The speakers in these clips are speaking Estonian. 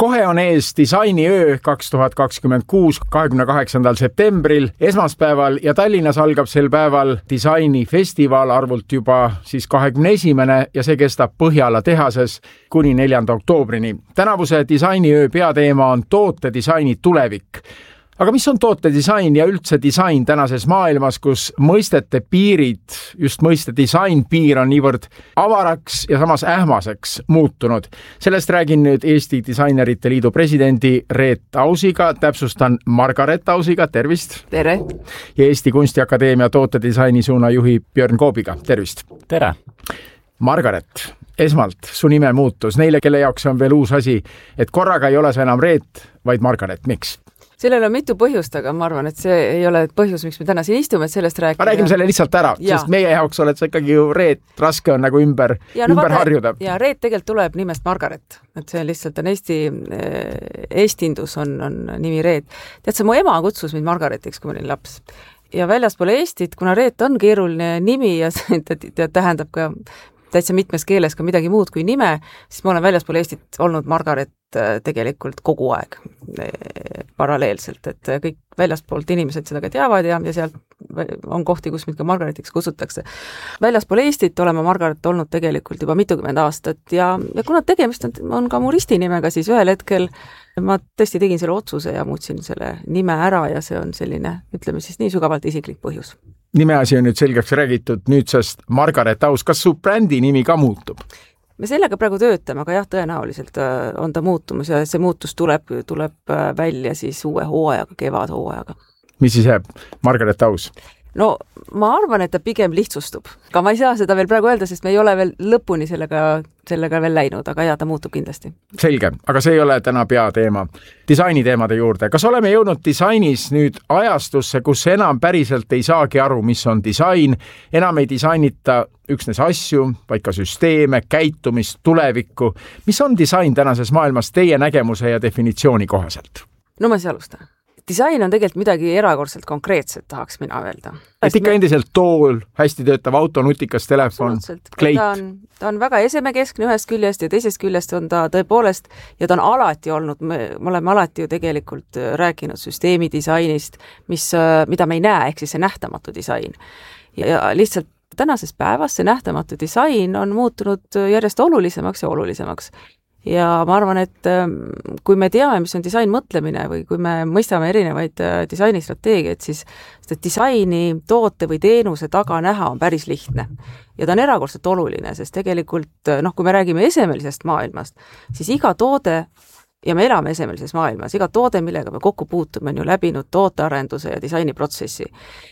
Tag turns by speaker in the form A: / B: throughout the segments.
A: Kohe on ees disainiöö 2026, 28. septembril, esmaspäeval ja Tallinnas algab sel päeval disainifestival arvult juba siis 21. ja see kestab Põhjala tehases kuni 4. oktoobrini. Tänavuse disainiöö peateema on tootedisaini tulevik. Aga mis on tootedisain ja üldse disain tänases maailmas, kus mõistete piirid, just mõiste disainpiir on niivõrd avaraks ja samas ähmaseks muutunud? Sellest räägin nüüd Eesti Disainerite Liidu presidendi Reet Ausiga, täpsustan Margaret Ausiga, tervist!
B: Tere!
A: Ja Eesti Kunstiakadeemia tootedisaini suuna juhi Björn Koobiga, tervist!
C: Tere!
A: Margaret, esmalt su nime muutus, neile, kelle jaoks on veel uus asi, et korraga ei ole sa enam Reet, vaid Margaret, miks?
B: Sellel on mitu põhjust, aga ma arvan, et see ei ole põhjus, miks me täna siin istume, et sellest rääkida.
A: Ma räägime selle lihtsalt ära, sest meie jaoks oled sa ikkagi ju Reet, raske on nagu ümber harjuda.
B: Ja Reet tegelikult tuleb nimest Margaret, et see lihtsalt on eestindus on nimi Reet. Tead, see mu ema kutsus mind Margaretiks, kui ma olin laps. Ja väljaspool Eestit, kuna Reet on keeruline nimi ja ta tähendab ka täitsa mitmes keeles ka midagi muud kui nime, siis ma olen väljaspool Eestit olnud Margaret tegelikult kogu aeg paralleelselt, et kõik väljaspoolt inimesed seda ka teavad ja sealt on kohti, kus mind ka Margaretiks kutsutakse. Väljaspool Eestit oleme Margaret olnud tegelikult juba mitukümmend aastat ja kuna tegemist on ka mu ristinimega, siis ühel hetkel ma tõesti tegin selle otsuse ja muutsin selle nime ära ja see on selline, ütleme siis nii sügavalt isiklik põhjus.
A: Nimeasi on nüüd selgeks räägitud nüüdsest Margaret Aus. Kas su brändi nimi ka muutub?
B: Me sellega praegu töötame, aga jah, tõenäoliselt on ta muutumus ja see muutus tuleb välja siis uue hooajaga, kevadhooajaga.
A: Mis siis jääb? Margaret Aus?
B: No ma arvan, et ta pigem lihtsustub. Aga ma ei saa seda veel praegu öelda, sest me ei ole veel lõpuni sellega veel läinud, aga jah, ta muutub kindlasti.
A: Selge, aga see ei ole täna peateema. Disainiteemade juurde. Kas oleme jõudnud disainis nüüd ajastusse, kus enam päriselt ei saagi aru, mis on disain? Enam ei disainita üksnes asju, vaid ka süsteeme, käitumist, tulevikku. Mis on disain tänases maailmas teie nägemuse ja definitsiooni kohaselt?
B: No ma siis alustan. Disain on tegelikult midagi erakordselt konkreetset, tahaks mina öelda.
A: Et ikka endiselt tool, hästi töötav auto, nutikas telefon, kleit.
B: Ta on väga esemekeskne ühest küljest ja teisest küljest on ta tõepoolest, ja ta on alati olnud, me oleme alati ju tegelikult rääkinud süsteemi disainist, mida me ei näe, ehk siis see nähtamatu disain. Ja lihtsalt tänases päevas see nähtamatu disain on muutunud järjest olulisemaks ja olulisemaks. Ja ma arvan, et kui me teame, mis on disain mõtlemine või kui me mõistame erinevaid disainistrateegiaid, siis seda disaini toote või teenuse taga näha on päris lihtne. Ja ta on erakordselt oluline, sest tegelikult, kui me räägime esemelisest maailmast, siis iga toode, ja me elame esemelises maailmas, iga toode, millega me kokku puutume, on ju läbinud tootearenduse ja disainiprotsessi.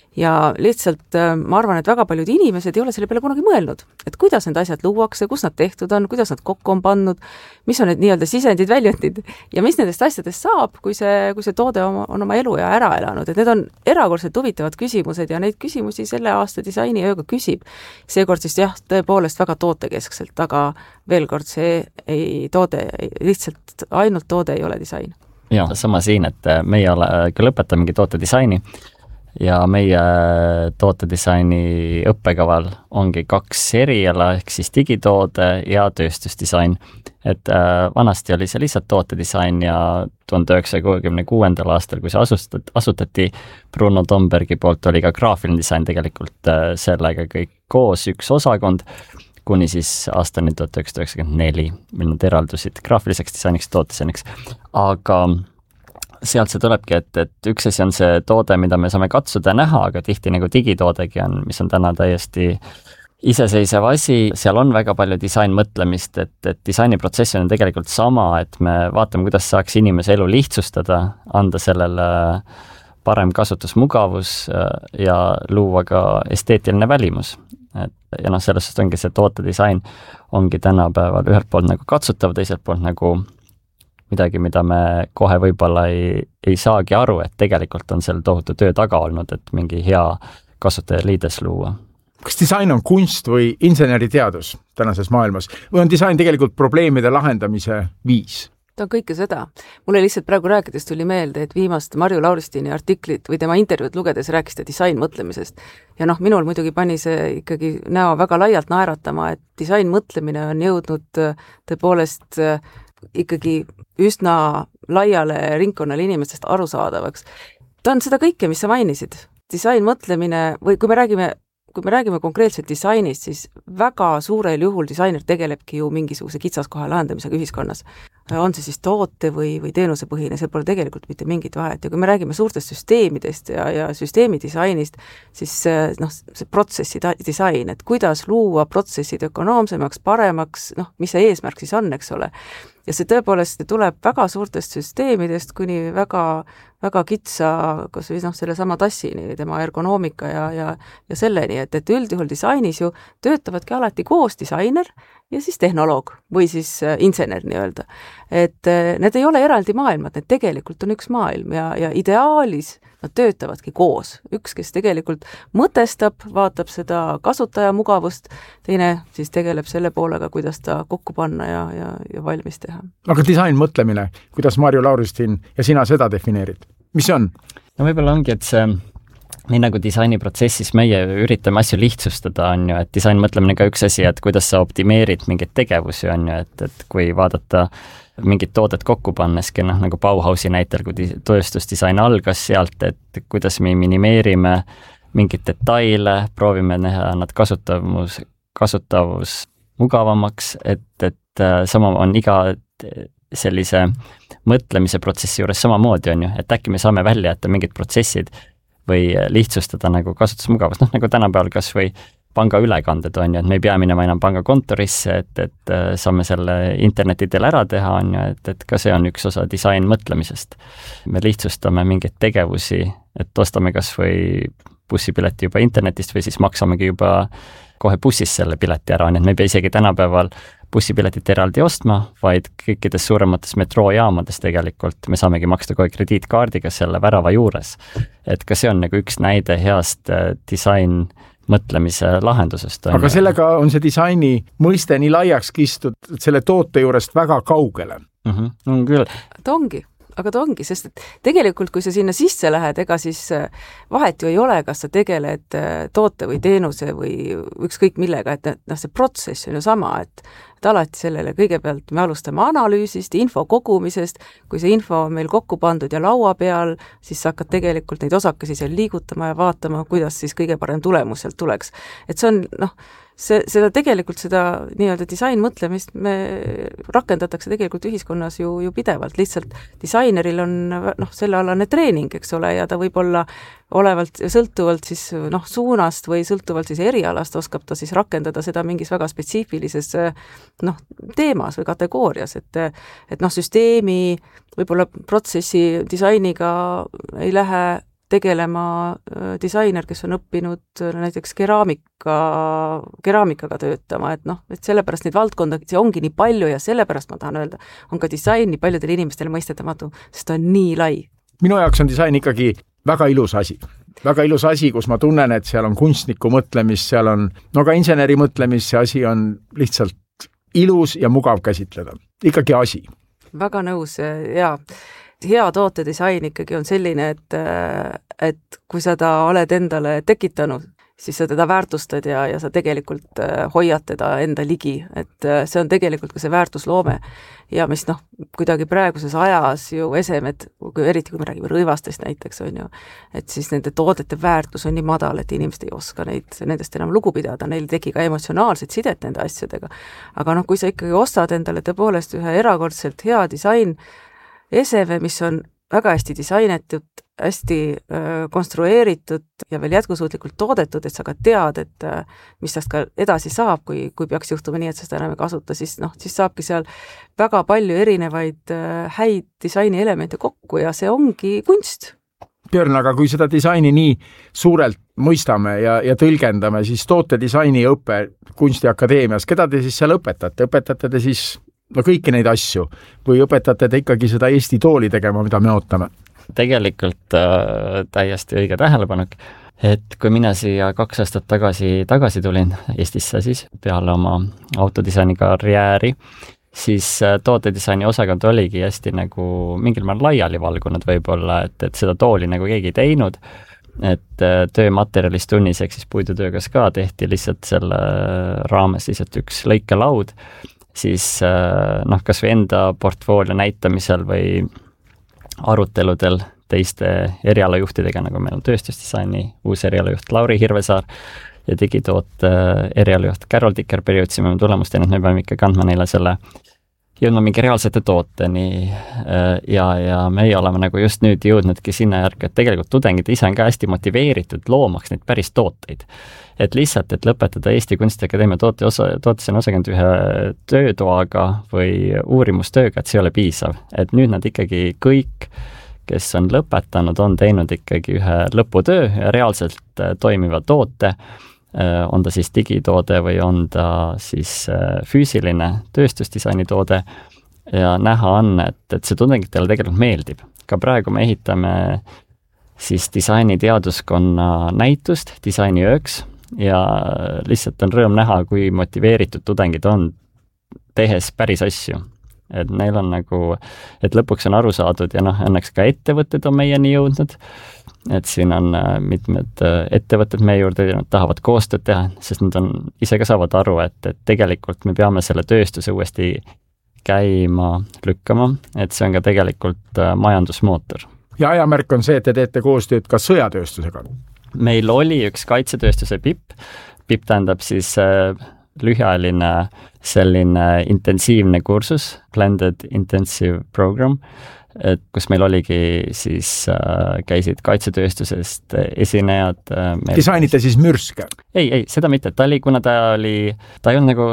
B: Ja lihtsalt ma arvan, et väga paljud inimesed ei ole selle peale kunagi mõelnud, et kuidas need asjad luuakse, kus nad tehtud on, kuidas nad kokku on pannud, mis on need nii-öelda sisendid, väljundid ja mis nendest asjadest saab, kui see toode on oma elu ja ära elanud. Et need on erakordselt huvitavad küsimused ja neid küsimusi selle aasta disainiööga küsib. Seekord siis jah, tõepoolest väga tootekeskselt, aga veel kord lihtsalt ainult toode ei ole disain.
C: Ja, sama siin, et meie ka lõpetamegi tootedisaini ja meie tootedisaini õppekaval ongi 2 eriala, ehk siis digitoode ja tööstusdisain. Et vanasti oli see lihtsalt tootedisain ja 1966. aastal, kui see asutati Bruno Tombergi poolt, oli ka graafiline disain tegelikult sellega kõik koos üks osakond, kuni siis aastani 1994, mil nad eraldusid graafiliseks disainiks, tootedisainiks. Aga sealt see tulebki, et üks asi on see toode, mida me saame katsuda ja näha, aga tihti nagu digitoodegi on, mis on täna täiesti iseseisev asi, seal on väga palju disainmõtlemist, et disainiprotsessi on tegelikult sama, et me vaatame, kuidas saaks inimese elu lihtsustada, anda sellele parem kasutusmugavus ja luua ka esteetiline välimus. Ja selles ongi see tootedisain ongi tänapäeval ühelt poolt nagu katsutav, teiselt poolt nagu midagi, mida me kohe võib-olla ei saagi aru, et tegelikult on seal tohutu töö taga olnud, et mingi hea kasutajaliides luua.
A: Kas disain on kunst või inseneriteadus tänases maailmas või on disain tegelikult probleemide lahendamise viis?
B: Ta on kõike seda. Mulle lihtsalt praegu rääkides tuli meelde, et viimast Marju Lauristini artiklit või tema intervjuud lugedes rääkis ta disain mõtlemisest. Ja minul muidugi pani see ikkagi näo väga laialt naeratama, et disain mõtlemine on jõudnud tõepoolest ikkagi üsna laiale ringkonnale inimestest arusaadavaks. Ta on seda kõike, mis sa mainisid. Disain mõtlemine või kui me räägime konkreetselt disainist, siis väga suurel juhul disainer tegelebki ju mingisuguse kitsaskoha lahendamisega ühiskonnas. On see siis toote või teenusepõhine, see pole tegelikult mitte mingit vahet. Ja kui me räägime suurtest süsteemidest ja süsteemi disainist, siis see protsessi disain, et kuidas luua protsessid ökonoomsemaks, paremaks, mis see eesmärk siis on, eks ole. Ja see tõepoolest tuleb väga suurtest süsteemidest kuni väga kitsa, kas või selle sama tassini, tema ergonoomika ja selleni, et üldjuhul disainis ju töötavadki alati koos disainer ja siis tehnoloog või siis insener nii-öelda. Et need ei ole eraldi maailmad, need tegelikult on üks maailm ja ideaalis nad töötavadki koos. Üks, kes tegelikult mõtestab, vaatab seda kasutaja mugavust, teine siis tegeleb selle poolega, kuidas ta kokku panna ja valmis teha.
A: Aga disain mõtlemine, kuidas Marju Lauristin ja sina seda defineerid? Mis see on?
C: No võib-olla ongi, et see nii nagu disainiprotsessis meie üritame asju lihtsustada, on ju, et disain mõtlemine ka üks asi, et kuidas sa optimeerid mingeid tegevusi, on ju, et kui vaadata mingid toodet kokku panneski, nagu Bauhausi näitel, kui tööstusdisain algas sealt, et kuidas me minimeerime mingeid detaile, proovime näha nad kasutavus mugavamaks, et sama on iga sellise mõtlemise protsessi juures samamoodi, on ju, et äkki me saame välja jätta mingid protsessid või lihtsustada nagu kasutusmugavust, nagu tänapäeval kas või panga ülekanded on ju, et me ei pea minema enam panga kontorisse, et saame selle interneti teel ära teha, on ju, et ka see on üks osa disain mõtlemisest. Me lihtsustame mingeid tegevusi, et ostame kas või bussipileti juba internetist või siis maksamegi juba kohe bussis selle pileti ära, nii et me ei pea isegi tänapäeval bussipiletit eraldi ostma, vaid kõikides suuremates metroojaamades tegelikult me saamegi maksta kohe krediitkaardiga selle värava juures. Et ka see on nagu üks näide heast disain mõtlemise lahendusest.
A: Aga sellega on see disaini mõiste nii laiaks kistud, et selle toote juurest väga kaugele.
C: On küll.
B: Aga ta ongi, sest et tegelikult, kui sa sinna sisse lähed, ega siis vahet ju ei ole, kas sa tegeled toote või teenuse või ükskõik millega, et see protsess on ju sama, et alati sellele kõigepealt me alustame analüüsist, info kogumisest, kui see info on meil kokku pandud ja laua peal, siis sa hakkad tegelikult neid osakesi seal liigutama ja vaatama, kuidas siis kõige parem tulemus sealt tuleks. Et see on, seda nii-öelda disain mõtlemist me rakendatakse tegelikult ühiskonnas ju pidevalt, lihtsalt disaineril on sellealane treening, eks ole, ja ta võib olla sõltuvalt siis suunast või sõltuvalt siis erialast oskab ta siis rakendada seda mingis väga spetsiifilises teemas või kategoorias, et süsteemi võib-olla protsessi disainiga ei lähe tegelema disainer, kes on õppinud näiteks keraamikaga töötama, et sellepärast neid valdkonda, see ongi nii palju ja sellepärast ma tahan öelda, on ka disain nii paljudele inimestele mõistetamatu, sest ta on nii lai.
A: Minu jaoks on disain ikkagi väga ilus asi. Väga ilus asi, kus ma tunnen, et seal on kunstniku mõtlemist, seal on ka inseneri mõtlemist, see asi on lihtsalt ilus ja mugav käsitleda. Ikkagi asi.
B: Väga nõus, jaa. Hea tootedisain ikkagi on selline, et kui sa ta oled endale tekitanud, siis sa teda väärtustad ja sa tegelikult hoiad teda enda ligi, et see on tegelikult ka see väärtusloome ja mis kuidagi praeguses ajas ju esemed, eriti kui me räägime rõivastest näiteks on ju, et siis nende toodete väärtus on nii madal, et inimesed ei oska nendest enam lugu pidada, neil tegi ka emotsionaalset sidet nende asjadega. Aga kui sa ikkagi ostad endale tõepoolest ühe erakordselt hea disain eseme, mis on väga hästi disainetud, hästi konstrueeritud ja veel jätkusuutlikult toodetud, et sa ka tead, et mis tast ka edasi saab, kui peaks juhtuma nii, et sa seda enam ei kasuta, siis saabki seal väga palju erinevaid häid disaini elemente kokku ja see ongi kunst.
A: Björn, aga kui seda disaini nii suurelt mõistame ja tõlgendame, siis tootedisaini õpe Kunstiakadeemias, keda te siis seal õpetate? Õpetate te siis kõiki neid asju või õpetate te ikkagi seda Eesti tooli tegema, mida me ootame?
C: Tegelikult täiesti õige tähelepanek, et kui mina siia 2 aastat tagasi tulin Eestisse siis peale oma autodisaini karjääri, siis tootedisaini osakond oligi hästi nagu mingil maal laiali valgunud võib-olla, et seda tooli nagu keegi ei teinud, et töömaterjalist tunnis ehk siis puidutöögas ka tehti lihtsalt selle raames lihtsalt üks lõikelaud. siis kas või enda portfoolio näitamisel või aruteludel teiste erialajuhtidega, nagu meil on tööstusdisaini uus erialajuht Lauri Hirvesaar ja digitoote erialajuht Carol Tikkerberg, jõudsime tulemusteni, et me peame ikka kandma neile jõudma mingi reaalsete tooteni ja meie oleme nagu just nüüd jõudnudki sinna järgi, et tegelikult tudengid ise on ka hästi motiveeritud loomaks neid päris tooteid. Et lihtsalt, et lõpetada Eesti Kunstiakadeemia tooteseene osakond ühe töötoaga või uurimustööga, et see ei ole piisav. Et nüüd nad ikkagi kõik, kes on lõpetanud, on teinud ikkagi ühe lõputöö ja reaalselt toimiva toote, on ta siis digitoode või on ta siis füüsiline tööstusdisaini toode ja näha on, et see tudengitele tegelikult meeldib. Ka praegu me ehitame siis disaini teaduskonna näitust disainiööks ja lihtsalt on rõõm näha, kui motiveeritud tudengid on tehes päris asju. Et neil on nagu, et lõpuks on aru saadud ja õnneks ka ettevõtted on meieni jõudnud, et siin on mitmed ettevõtted meie juurde, nad tahavad koostööd teha, sest nad ise ka saavad aru, et tegelikult me peame selle tööstuse uuesti käima lükkama, et see on ka tegelikult majandusmootor.
A: Ja ajamärk on see, et te teete koostööd ka sõjatööstusega.
C: Meil oli üks kaitsetööstuse PIP tähendab siis lühiajaline selline intensiivne kursus, Blended Intensive Program, et kus meil oligi siis käisid kaitsetööstusest esinejad.
A: Disainite siis mürske?
C: Ei, seda mitte, kuna ta ei olnud nagu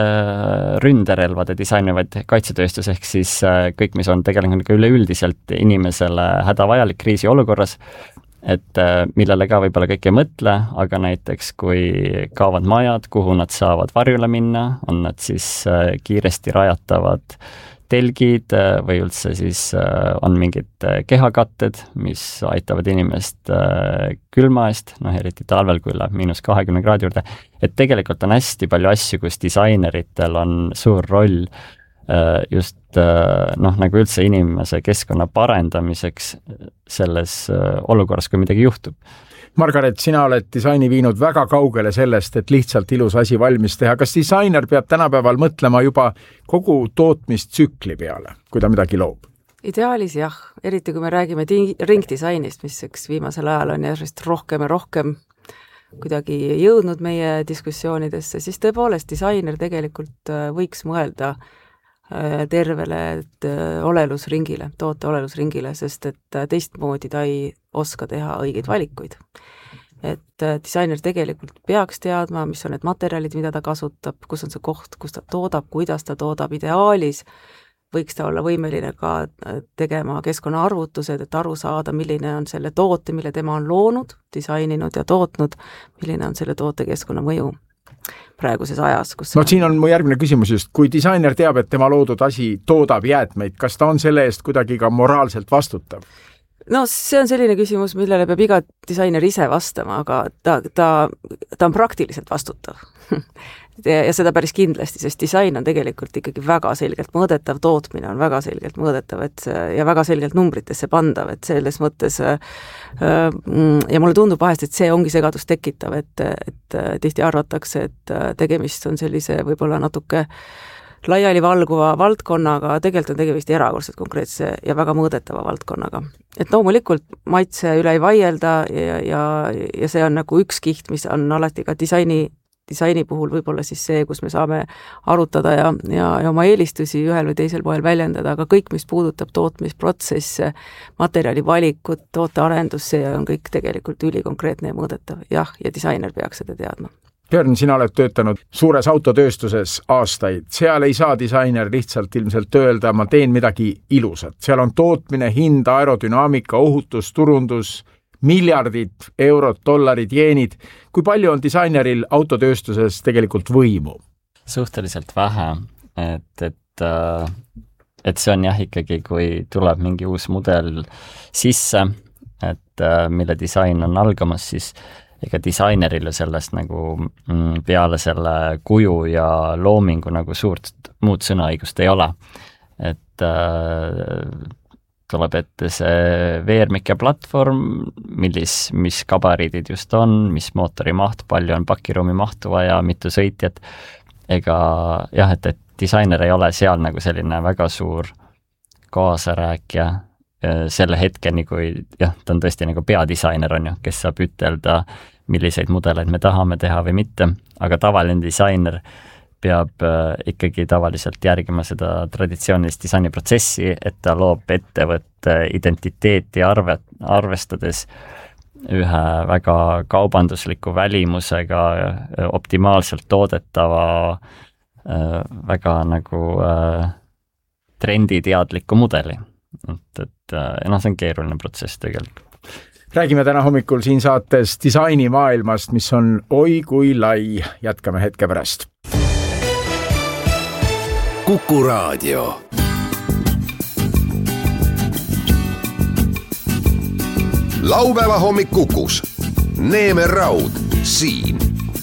C: ründerelvade disaini, vaid kaitsetööstus, ehk siis kõik, mis on tegelikult üleüldiselt inimesele hädavajalik kriisiolukorras, et millele ka võib-olla kõik ei mõtle, aga näiteks kui kaovad majad, kuhu nad saavad varjule minna, on nad siis kiiresti rajatavad telgid või üldse siis on mingid kehakatted, mis aitavad inimest külma eest, eriti talvel, kui läheb -20 kraadi juurde, et tegelikult on hästi palju asju, kus disaineritel on suur roll just nagu üldse inimese keskkonna parendamiseks selles olukorras, kui midagi juhtub.
A: Margaret, sina oled disaini viinud väga kaugele sellest, et lihtsalt ilus asi valmis teha. Kas disainer peab tänapäeval mõtlema juba kogu tootmistsükli peale, kui ta midagi loob?
B: Ideaalis jah, eriti kui me räägime ringdisainist, mis viimasel ajal on järjest rohkem ja rohkem kuidagi jõudnud meie diskussioonidesse, siis tõepoolest disainer tegelikult võiks mõelda tervele olelusringile, toote olelusringile, sest et teistmoodi ta ei oska teha õigeid valikuid. Et disainer tegelikult peaks teadma, mis on need materjalid, mida ta kasutab, kus on see koht, kus ta toodab, kuidas ta toodab, ideaalis võiks ta olla võimeline ka tegema keskkonnaarvutused, et aru saada, milline on selle toote, mille tema on loonud, disaininud ja tootnud, milline on selle toote keskkonnamõju praeguses ajas.
A: Siin on mu järgmine küsimus just, kui disainer teab, et tema loodud asi toodab jäätmeid, kas ta on selle eest kuidagi ka moraalselt vastutav?
B: No see on selline küsimus, millele peab iga disainer ise vastama, aga ta on praktiliselt vastutav. Ja seda päris kindlasti, sest disain on tegelikult ikkagi väga selgelt mõõdetav, tootmine on väga selgelt mõõdetav ja väga selgelt numbritesse pandav, et selles mõttes ja mulle tundub vahest, et see ongi segadust tekitav, et tihti arvatakse, et tegemist on sellise võib-olla natuke laiali valguva valdkonnaga, tegelikult on tegemist erakordselt konkreetse ja väga mõõdetava valdkonnaga. Et loomulikult maitse üle ei vaielda ja see on nagu üks kiht, mis on alati ka disaini puhul võib-olla siis see, kus me saame arutada ja oma eelistusi ühel või teisel poel väljendada, aga kõik, mis puudutab tootmisprotsesse, materjali valikut, tootearendus, see on kõik tegelikult ülikonkreetne ja mõõdetav. Jah, ja disainer peaks seda teadma.
A: Björn, sina oled töötanud suures autotööstuses aastaid. Seal ei saa disainer lihtsalt ilmselt öelda, ma teen midagi ilusat. Seal on tootmine, hind, aerodünaamika, ohutus, turundus, miljardid eurot, dollarid, jeenid. Kui palju on disaineril autotööstuses tegelikult võimu?
C: Suhteliselt vähe, et see on jah ikkagi, kui tuleb mingi uus mudel sisse, et mille disain on algamas, siis ega disaineril ju sellest nagu peale selle kuju ja loomingu nagu suurt muud sõnaõigust ei ole. Et tuleb ette see veermik ja platvorm, mis gabariidid just on, mis mootori maht, palju on pakiruumi mahtu vaja, mitu sõitjat. Ega jah, et disainer ei ole seal nagu selline väga suur kaasarääkija selle hetkeni, kui jah, ta on tõesti nagu peadisainer on ju, kes saab ütelda, milliseid mudeleid me tahame teha või mitte, aga tavaline disainer peab ikkagi tavaliselt järgima seda traditsioonilist disainiprotsessi, et ta loob ettevõtte identiteeti arvestades ühe väga kaubandusliku välimusega, optimaalselt toodetava, väga nagu trenditeadliku mudeli. Et see on keeruline protsess tegelikult.
A: Räägime täna hommikul siin saates disainimaailmast, mis on oi kui lai. Jätkame hetke pärast.
D: Kuku Raadio. Laupäeva hommik Kukus. Neeme Raud siin.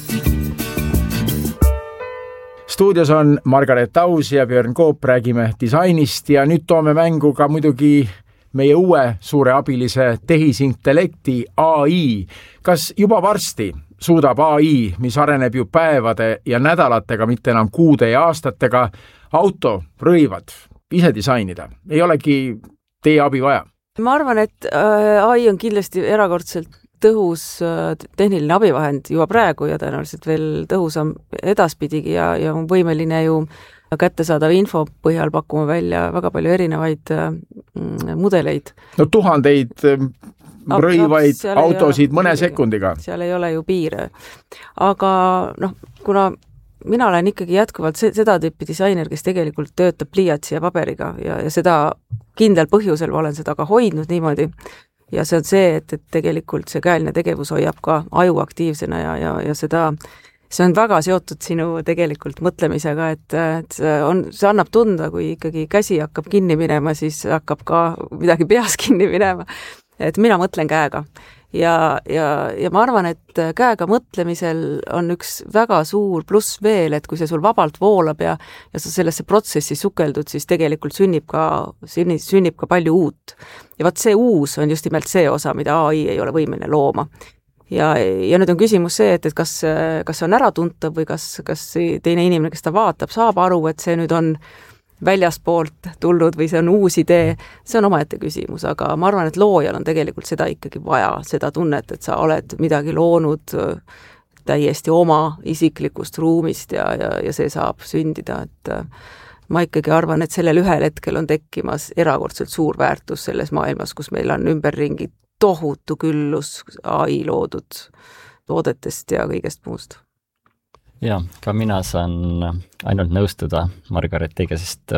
A: Stuudios on Margaret Aus ja Björn Koop, räägime disainist ja nüüd toome mängu ka muidugi meie uue suure abilise tehisintellekti AI. Kas juba varsti suudab AI, mis areneb ju päevade ja nädalatega, mitte enam kuude ja aastatega, auto, rõivad ise disainida? Ei olegi teie abi vaja?
B: Ma arvan, et AI on kindlasti erakordselt tõhus tehniline abivahend juba praegu ja tõenäoliselt veel tõhusam edaspidigi ja on võimeline ju kättesaadav info põhjal pakkuma välja väga palju erinevaid mudeleid.
A: No tuhandeid rõivaid autosid mõne sekundiga.
B: Seal ei ole ju piire. Aga kuna mina olen ikkagi jätkuvalt seda tüüpi disainer, kes tegelikult töötab pliiatsi ja paberiga ja seda kindel põhjusel ma olen seda ka hoidnud niimoodi. Ja see on see, et tegelikult see käeline tegevus hoiab ka aju aktiivsena ja see on väga seotud sinu tegelikult mõtlemisega, et see annab tunda, kui ikkagi käsi hakkab kinni minema, siis hakkab ka midagi peas kinni minema. Et mina mõtlen käega. Ja ma arvan, et käega mõtlemisel on üks väga suur pluss veel, et kui see sul vabalt voolab ja sa sellesse protsessi sukeldud, siis tegelikult sünnib ka palju uut. Ja vaat see uus on just nimelt see osa, mida AI ei ole võimeline looma. Ja nüüd on küsimus see, et kas on äratuntav või kas teine inimene, kes ta vaatab, saab aru, et see nüüd on väljaspoolt tulnud või see on uus idee, see on omaette küsimus, aga ma arvan, et loojal on tegelikult seda ikkagi vaja, seda tunnet, et sa oled midagi loonud täiesti oma isiklikust ruumist ja see saab sündida, et ma ikkagi arvan, et sellel ühel hetkel on tekkimas erakordselt suur väärtus selles maailmas, kus meil on ümberringi tohutu küllus AI loodud toodetest ja kõigest muust.
C: Ja, ka mina saan ainult nõustuda Margaretiga, sest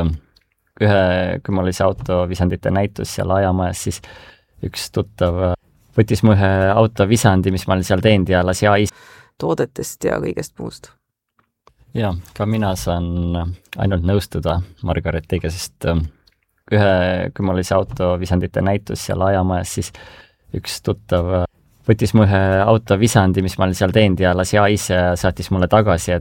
C: kui mul oli see autovisandite näitus seal ajamajas, siis üks tuttav võttis mu ühe autovisandi, mis ma olin seal teinud ja lasi AI
B: toodetest ja kõigest muust.
C: Ja, ka mina saan ainult nõustuda Margaretiga, sest kui mul oli see autovisandite näitus seal ajamajas, siis üks tuttav võttis mu ühe autovisandi, mis ma olin seal teinud ja lasi AI ja saatis mulle tagasi,